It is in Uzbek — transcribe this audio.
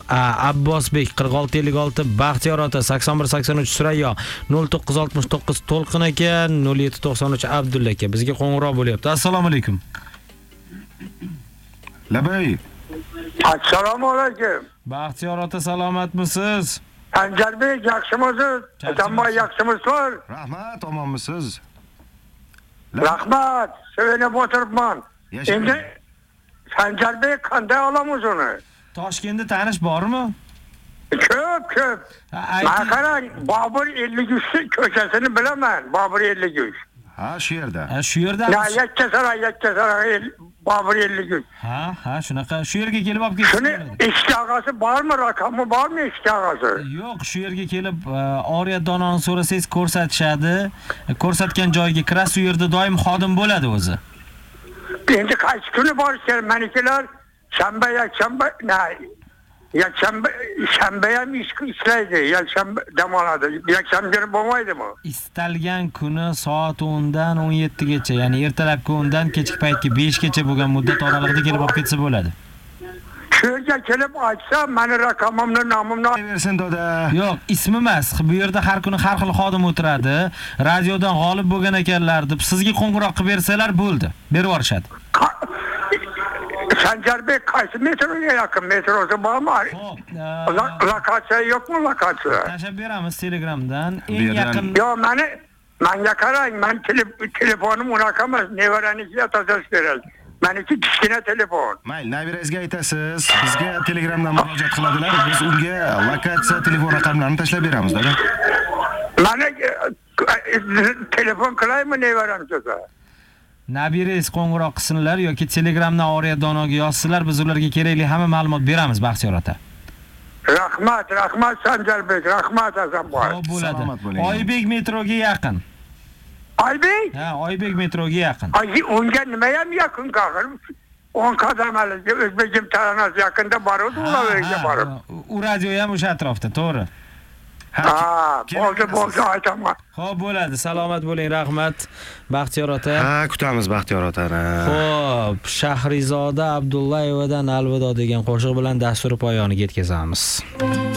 Abbosbek 4656, Baxtiyor ota 8183, Surayyo 0969, To'lqin aka 0793, Abdulla aka bizga qo'ng'iroq bo'lyapti. Assalomu alaykum. Labay. Assalomu alaykum. Baxtiyor ota salomatmisiz? Sanjarbek yaxshimisiz? Atamboy yaxshimisizlar? Rahmat, omonmisiz? Rahmat, sevinib o'tiribman. Endi Sanjarbek qanday olamiz uni? Toshkentda tanish bormi? Ko'p. Men qarang, Bobur 53 ko'chasini bilaman, Bobur 53. Ha, shu yerda. Shu yerda. Yakkasaroy, Bobur 53. Ha, shunaqa. Shu yerga kelib olib ketsin. Shuni ishchag'asi bormi, raqami bormi ishchag'asi? Yo'q, shu yerga kelib Oriyat dononi so'rasangiz ko'rsatishadi. Ko'rsatgan joyga kirasiz, u yerda doim xodim bo'ladi o'zi. Endi qaysi kuni borish kerak? Menikilar shanba, shanba ham ishlaydi, yakshanba dam oladi. Yakshanba bo'lmaydimi? Istalgan kuni soat 10 dan 17 gacha, ya'ni ertalabki 10 dan kechki paytga 5 gacha bo'lgan muddat oralig'ida kelib olib ketsa bo'ladi. Shu yerga kelib aytsam, meni raqamimni, nomimni bersin doda. Yo'q, ismi emas. Bu yerda har kuni har xil xodim o'tiradi. Radiodan g'olib bo'lgan ekanlar deb sizga qo'ng'iroq qilib bersalar bo'ldi. Berib yuborishadi. Sanjarbek qaysi metroga yaqin? Metrosi bormi? Lokatsiya yo'qmi, lokatsiya? Tashab beramiz Telegramdan. Eng yaqin. Yo'q, menga qarang, men telefonim unaqa emas, nevaranikiga tashlash kerak. Meniki kichkina telefon. Mayli, nabirangizga aytasiz, bizga Telegramdan murojaat qiladilar, biz unga lokatsiya telefon raqamlarini tashlab beramiz, dada. Mana telefon qilaymi nevaramga? Nabirangiz qo'ng'iroq qilsinlar yoki Telegramdan Oriyat donoga yozsinlar, biz ularga kerakli hamma ma'lumot beramiz, Baxtiyor ota. Rahmat Sanjarbek, rahmat Azamboy. Xo'p, bo'ladi. Oybek metroga yaqin. Oybek? Ha, Oybek metroga yaqin. Unga nima ham yaqin qolgan? 10 qadamali O'zbekiston taronasi yaqinda boradi, ularga borib. U radio ham o'sha atrofda, to'g'ri. Bo'ldi, aytaman. Xo'p, bo'ladi. Salomat bo'ling, rahmat. Baxtiyor ota. Ha, kutamiz Baxtiyor otani. Xo'p, Shahrizoda Abdullayevadan Alvido degan qo'shiq bilan dastur poyoniga yetkazamiz.